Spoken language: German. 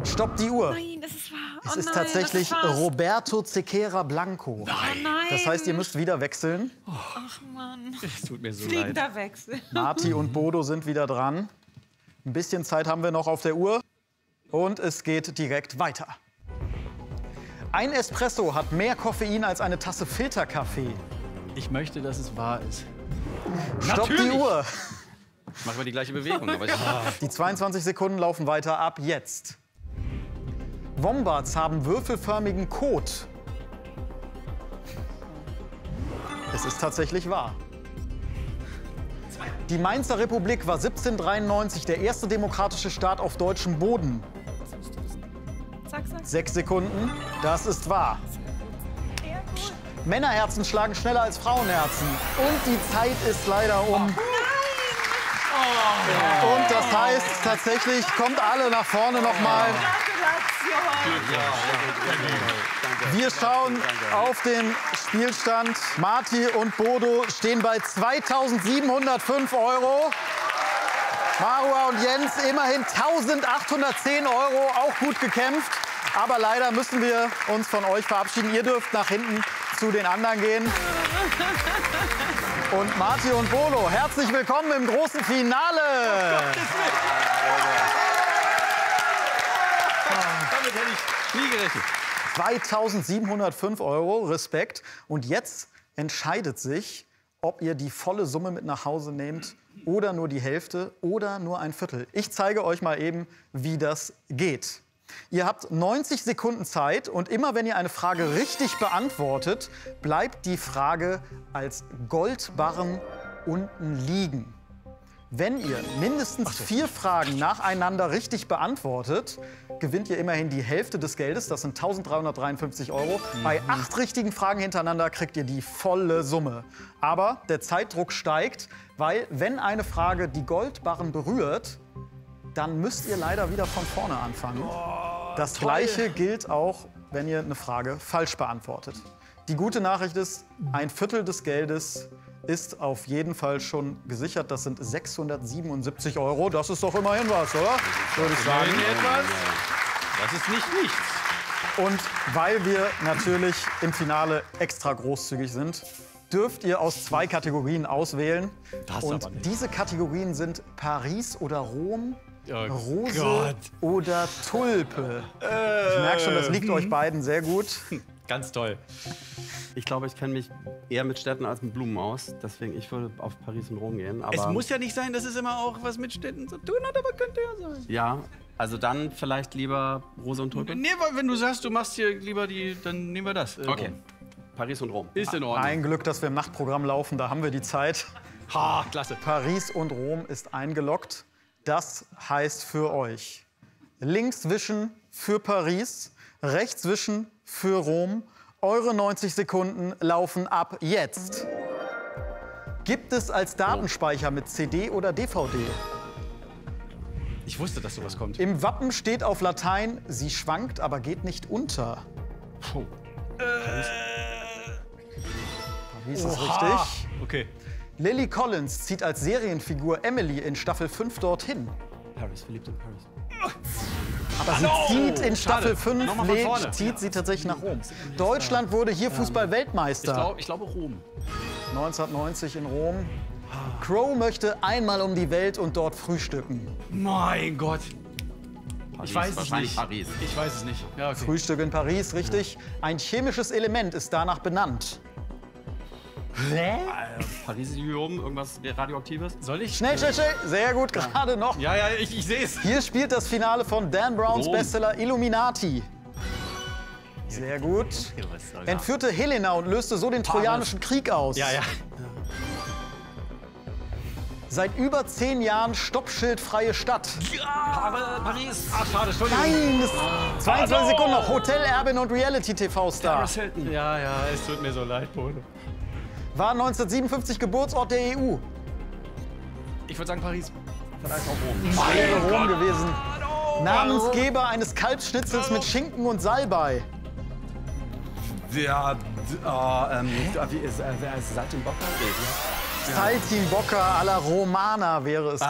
Stoppt die Uhr. Nein, das ist wahr. Es Oh ist nein, tatsächlich das ist fast. Roberto Sequeira Blanco. Oh nein. Das heißt, ihr müsst wieder wechseln. Ach Mann. Es tut mir so leid. Fliegender Wechsel. Marti und Bodo sind wieder dran. Ein bisschen Zeit haben wir noch auf der Uhr. Und es geht direkt weiter. Ein Espresso hat mehr Koffein als eine Tasse Filterkaffee. Ich möchte, dass es wahr ist. Stoppt die Natürlich. Uhr. Machen wir die gleiche Bewegung. Aber Die 22 Sekunden laufen weiter ab jetzt. Wombats haben würfelförmigen Kot. Es ist tatsächlich wahr. Die Mainzer Republik war 1793 der erste demokratische Staat auf deutschem Boden. Sag. 6 Sekunden, das ist wahr. Männerherzen schlagen schneller als Frauenherzen. Und die Zeit ist leider um. Und das heißt, tatsächlich kommt alle nach vorne nochmal. Wir schauen auf den Spielstand. Marti und Bodo stehen bei 2.705 €. Marua und Jens immerhin 1.810 €, auch gut gekämpft. Aber leider müssen wir uns von euch verabschieden. Ihr dürft nach hinten zu den anderen gehen. Und Marti und Bodo, herzlich willkommen im großen Finale. damit hätte ich nie gerechnet. 2.705 €, Respekt. Und jetzt entscheidet sich, ob ihr die volle Summe mit nach Hause nehmt oder nur die Hälfte oder nur ein Viertel. Ich zeige euch mal eben, wie das geht. Ihr habt 90 Sekunden Zeit und immer wenn ihr eine Frage richtig beantwortet, bleibt die Frage als Goldbarren unten liegen. Wenn ihr mindestens 4 Fragen nacheinander richtig beantwortet, gewinnt ihr immerhin die Hälfte des Geldes, das sind 1.353 €. Bei 8 richtigen Fragen hintereinander kriegt ihr die volle Summe. Aber der Zeitdruck steigt, weil wenn eine Frage die Goldbarren berührt, dann müsst ihr leider wieder von vorne anfangen. Das Gleiche gilt auch, wenn ihr eine Frage falsch beantwortet. Die gute Nachricht ist, ein Viertel des Geldes ist auf jeden Fall schon gesichert. Das sind 677 €. Das ist doch immerhin was, oder? Würde ich sagen. Das ist nicht nichts. Und weil wir natürlich im Finale extra großzügig sind, dürft ihr aus 2 Kategorien auswählen. Das Und aber nicht. diese Kategorien sind Paris oder Rom, Oh Rose Gott. oder Tulpe. Ich merke schon, das liegt euch beiden sehr gut. Ganz toll. Ich glaube, ich kenne mich eher mit Städten als mit Blumen aus. Deswegen, ich würde auf Paris und Rom gehen. Aber Es muss ja nicht sein, dass es immer auch was mit Städten zu tun hat, aber könnte ja sein. ja, also dann vielleicht lieber Rose und Tulpe. Nee, weil wenn du sagst, du machst hier lieber die, dann nehmen wir das. Okay, Rom. Paris und Rom. Ist in Ordnung. Ein Glück, dass wir im Nachtprogramm laufen, da haben wir die Zeit. Ha, klasse. Paris und Rom ist eingeloggt. Das heißt für euch links wischen für Paris, rechts wischen für Rom. Eure 90 Sekunden laufen ab jetzt. Gibt es als Datenspeicher mit CD oder DVD? Ich wusste, dass sowas kommt. Im Wappen steht auf Latein, sie schwankt, aber geht nicht unter. Puh. Paris ist richtig. Okay. Lily Collins zieht als Serienfigur Emily in Staffel 5 dorthin. Paris, verliebt in Paris. Aber sie zieht in Staffel Schade. 5, Nochmal von vorne. zieht sie tatsächlich nach Rom. Deutschland wurde hier Fußball-Weltmeister. Ich glaube Rom. 1990 in Rom. Crow möchte einmal um die Welt und dort frühstücken. Mein Gott. Paris, Ich weiß es wahrscheinlich nicht. Paris. Ich weiß es nicht. Ja, okay. Frühstück in Paris, richtig. Ein chemisches Element ist danach benannt. Parisium, irgendwas Radioaktives? Soll ich? Schnell, schnell, schnell. Sehr gut, gerade noch. Ja, ich sehe es. Hier spielt das Finale von Dan Browns Rom. Bestseller Illuminati. Sehr gut. Entführte Helena und löste so den Trojanischen Krieg aus. Ja. Seit über 10 Jahren stoppschildfreie Stadt. Paris. Ach, schade, Entschuldigung. Nein, das 22 Sekunden noch. Hotel-Erbin und Reality-TV-Star. Paris Hilton. Ja, es tut mir so leid, Bodo. War 1957 Geburtsort der EU. Ich würde sagen Paris. Vielleicht auch Rom. Wäre Rom gewesen. Namensgeber eines Kalbsschnitzels mit Schinken und Salbei. Wie ist Saltimbocca? Saltimbocca alla Romana wäre es